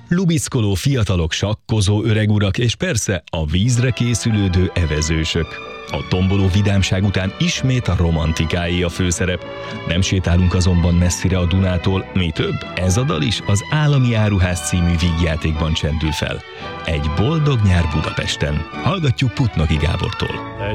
Lubiszkoló fiatalok, sakkozó öregurak és persze a vízre készülődő evezősök. A tomboló vidámság után ismét a romantikáé a főszerep. Nem sétálunk azonban messzire a Dunától, mi több, ez a dal is az Állami Áruház című vígjátékban csendül fel. Egy boldog nyár Budapesten. Hallgatjuk Putnoki Gábortól.